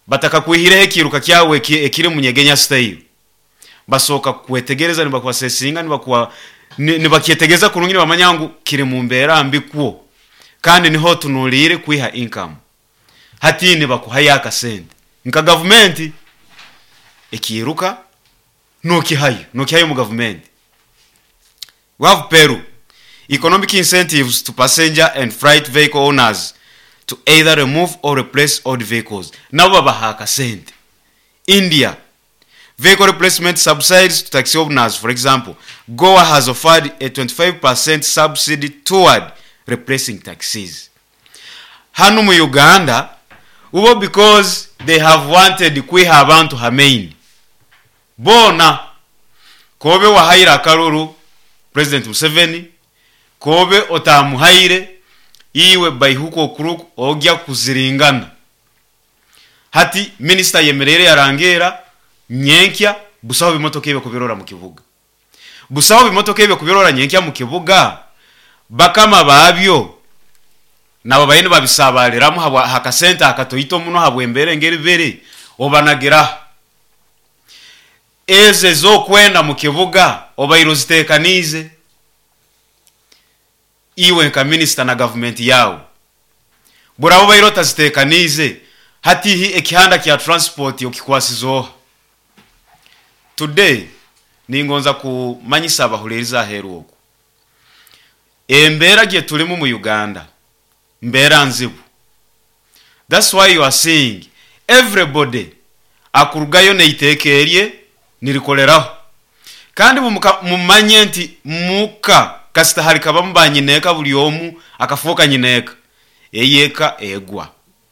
bataka kuhire ekiruka kyawe ekiri munyegenya style basoka kwetegereza nibakwasessinga nibakyetegeza kurungi bamanyangu kiri mu mbera mbikuo kandi niho tunulire kwiha income hati nibakuhaya akasente nka government ekiruka nokihayo mu government. We have Peru. Economic incentives to passenger and freight vehicle owners to either remove or replace old vehicles. Nabo bahaka sente. India. Vehicle replacement subsidies to taxi owners. For example, Goa has offered a 25% subsidy toward replacing taxis. Hanu mu Uganda, ubo because they have wanted kwiha abantu hamain. Bona kobe wahaira karuru President Museveni kobe otamuhaire iwe baihuko kuruku ogya kuziringana hati minister yemerere yarangera nyenkya busaho bimotoka ibe kubirora mu kibuga busaho bimotoka ibe kubirora nyenkya mu kibuga bakama babyo nabo bayine babisabaliramu hakasenta akatoyito muno habwembere ngeri bere obanagira eze zo kwenda mu kibuga obayiro zitekanize iwe nka minister na government yawo burabo bayiro tazitekanize hati hi ekihanda kya transport yokikwasizo today ningonza kumanyisa abahuleriza heruko embera gye tulimu mu Uganda mbera nzibu. That's why you are seeing everybody akurugayo neitekerie nirikoleraho kandi mumanye nti muka kasita hari kaba mbanyineka buli omu akafoka nyineka eyeka egwa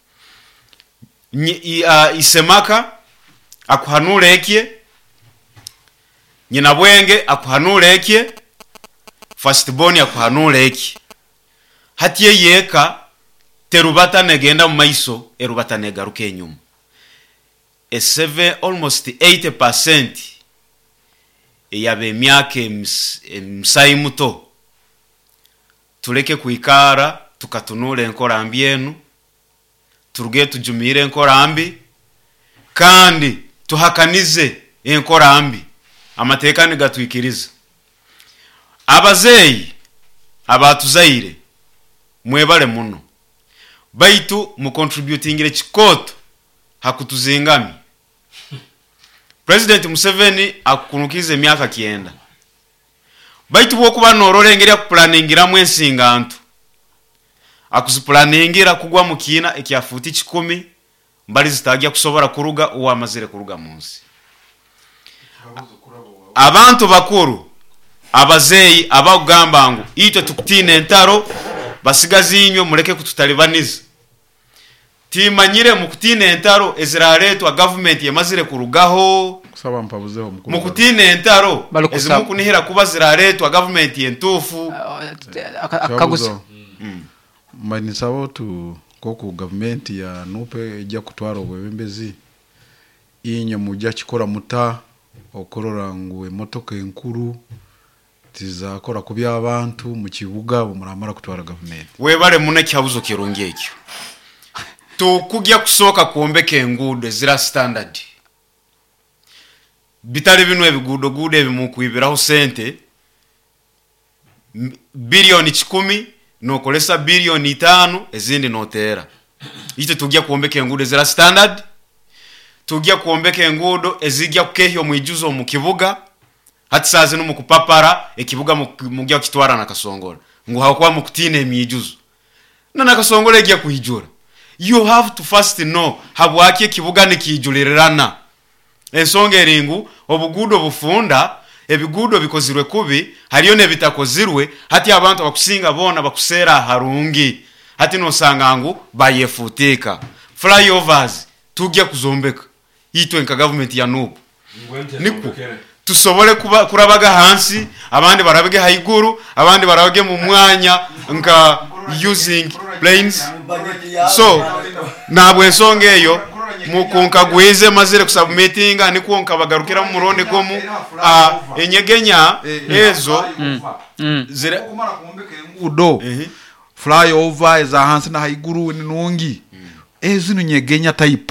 isemaka akuhanulekye nyina bwenge akuhanulekye firstborn akuhanulekye hati yeka terubata negenda mu maiso erubata negaruka enyuma almost 80% yabe myake msai muto tuleke kuikara tukatunule enkorambi enu turuge tujumire enkorambi kandi tuhakanize enkorambi amateka nigatwikiriza abazeyi abatuzaire mwebale muno baitu mu contributingire chikoto hakutuzingami. President Museveni akunukize myaka 9 baitu bokuba nororengera kuplanningira mwensinga antu akuziplanningira kugwa mukina ekyafuti 10 mbali zitagya kusobora kuruga uwamazire kuruga munsi abantu bakuru abazeyi abagamba ngo ite tukutine entaro basigazi inyo mureke kututalibaniza timanyire mukutine entaro eziraretu a government yamazire kurugaho kusaba mpabuzeho mukutine entaro ezimukunihira kuba ziraretu a government yentufu akaguza manisabo tu koko government ya nupe ejja kutwara obwebembezi inyo mujja kikora muta okorora ngo emotoka enkuru tizakora kubya abantu mu kibuga muramara kutwara government webale mune kyabuzo kirungi ekyo tukugya kusoka kuombeka engudo zira standard bitali binu ebigudo gude ebimukwibiraho sente bilioni 10 nokolesa bilioni 5 ezindi notera ite tugya kuombeka engudo zira standard tugya kuombeka engudo ezigya kukehyo mwijuzo mu kibuga hati sazi no mukupapara ekibuga mugya kitwara na Kasongola ngo hakwa mukutine emyijuzo na Kasongola egya kuhijura. You have to first know habwaki ekibuga nikijulirana ensonga eringu obugudo bufunda ebigudo bikozirwe kubi haliyo ne bitakozirwe hati abantu bakusinga bona bakusera harungi hati nosanga ngo bayefutika flyovers tugya kuzombeka itwe nka government ya nubu niku tusobole kurabaga hansi abandi barabage haiguru abandi barabage mu mwanya nka using planes so nabwe ensonga eyo mukunka gwize mazire kusubmitinga nikuonka bagarukira mu muronde gomu enyegenya ezo zire udo flyover za hansi na haiguru ni nungi ezo nyegenya type